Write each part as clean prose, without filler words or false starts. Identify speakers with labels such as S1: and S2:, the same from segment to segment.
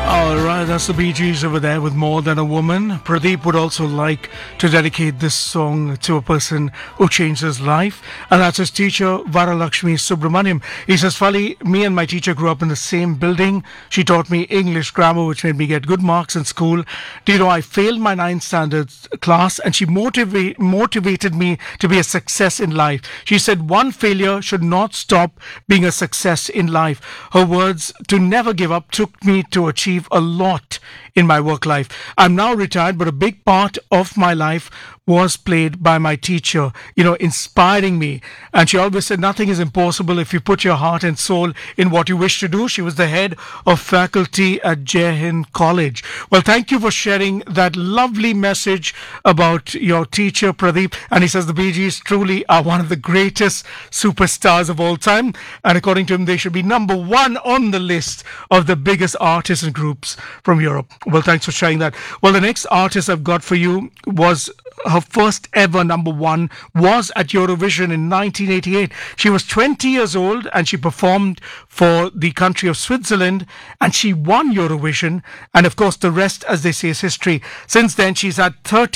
S1: Alright, that's the Bee Gees over there with More Than a Woman. Pradeep would also like to dedicate this song to a person who changed his life, and that's his teacher, Varalakshmi Subramaniam. He says, Fali, me and my teacher grew up in the same building. She taught me English grammar, which made me get good marks in school. Do you know, I failed my 9th standard class, and she motivated me to be a success in life. She said, one failure should not stop being a success in life. Her words, to never give up, took me to achieve a lot in my work life. I'm now retired, but a big part of my life was played by my teacher, inspiring me. And she always said, nothing is impossible if you put your heart and soul in what you wish to do. She was the head of faculty at Jai Hind College. Well, thank you for sharing that lovely message about your teacher, Pradeep. And he says the Bee Gees truly are one of the greatest superstars of all time. And according to him, they should be number one on the list of the biggest artists and groups from Europe. Well, thanks for sharing that. Well, the next artist I've got for you was her first ever number one was at Eurovision in 1988. She was 20 years old and she performed for the country of Switzerland and she won Eurovision. And of course, the rest, as they say, is history. Since then, she's had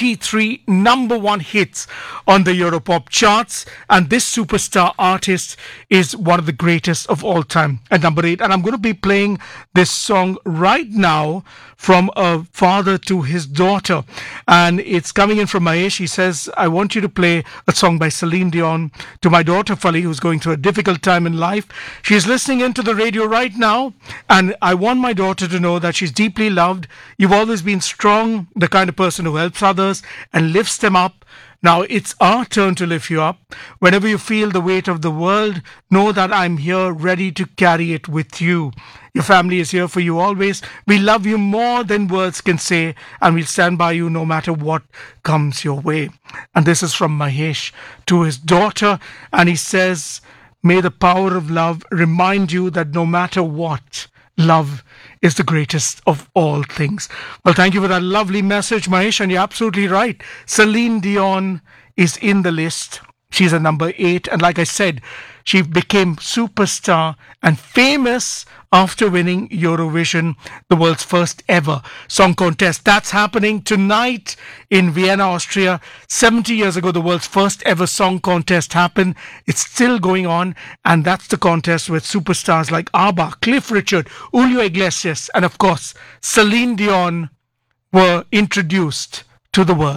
S1: 33 number one hits on the Europop charts. And this superstar artist is one of the greatest of all time at number 8. And I'm going to be playing this song right now from a father to his daughter. And it's coming in from Mahesh. He says, I want you to play a song by Celine Dion to my daughter Fali, who's going through a difficult time in life. She's listening into the radio right now, and I want my daughter to know that she's deeply loved. You've always been strong, the kind of person who helps others and lifts them up. Now it's our turn to lift you up. Whenever you feel the weight of the world, know that I'm here ready to carry it with you. Your family is here for you always. We love you more than words can say, and we'll stand by you no matter what comes your way. And this is from Mahesh to his daughter, and he says, may the power of love remind you that no matter what, love is the greatest of all things. Well, thank you for that lovely message, Mahesh, and you're absolutely right. Celine Dion is in the list. She's a number 8, and like I said, she became superstar and famous after winning Eurovision, the world's first ever song contest. That's happening tonight in Vienna, Austria. 70 years ago, the world's first ever song contest happened. It's still going on, and that's the contest with superstars like ABBA, Cliff Richard, Julio Iglesias, and of course, Celine Dion were introduced to the world.